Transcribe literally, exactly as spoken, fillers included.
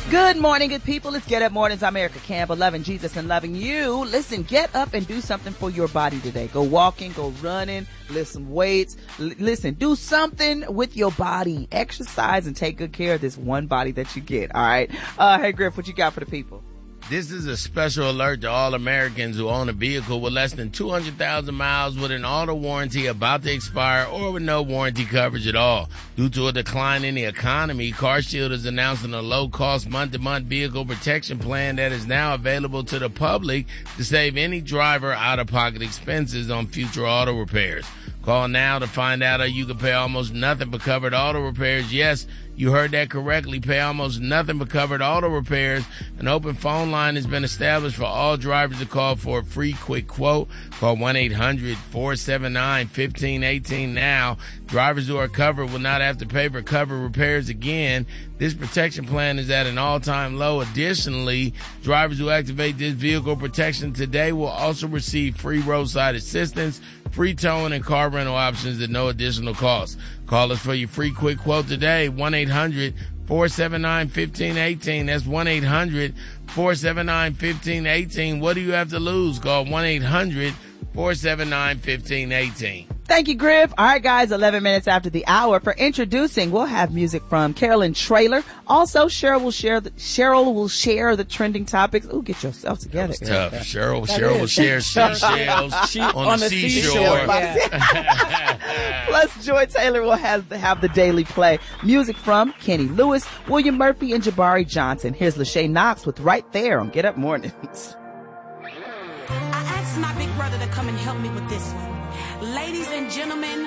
Good morning, good people. It's Get Up Mornings. I'm Erica Campbell, loving Jesus and loving you. Listen, get up and do something for your body today. Go walking, go running, lift some weights. L- listen, do something with your body. Exercise and take good care of this one body that you get, all right? Uh, hey, Griff, what you got for the people? This is a special alert to all Americans who own a vehicle with less than two hundred thousand miles with an auto warranty about to expire or with no warranty coverage at all. Due to a decline in the economy, CarShield is announcing a low-cost month-to-month vehicle protection plan that is now available to the public to save any driver out-of-pocket expenses on future auto repairs. Call now to find out how you can pay almost nothing for covered auto repairs. Yes, you heard that correctly. Pay almost nothing for covered auto repairs. An open phone line has been established for all drivers to call for a free quick quote. Call one eight hundred four seven nine one five one eight now. Drivers who are covered will not have to pay for covered repairs again. This protection plan is at an all-time low. Additionally, drivers who activate this vehicle protection today will also receive free roadside assistance, free towing, and car rental options at no additional cost. Call us for your free quick quote today, one eight hundred four seven nine one five one eight. That's one eight hundred four seven nine one five one eight. What do you have to lose? Call one eight hundred four seven nine one five one eight. Thank you, Griff. All right, guys, eleven minutes after the hour. For introducing, we'll have music from Carolyn Traylor. Also, Cheryl will share the, Cheryl will share the trending topics. Ooh, get yourself together. That was tough. Cheryl, Cheryl will share seashells she, on, on the, the seashore. seashore. Yeah. Plus, Joy Taylor will have the, have the daily play. Music from Kenny Lewis, William Murphy, and Jabari Johnson. Here's Lachey Knox with Right There on Get Up Mornings. I asked my big brother to come and help me with this one. Ladies and gentlemen,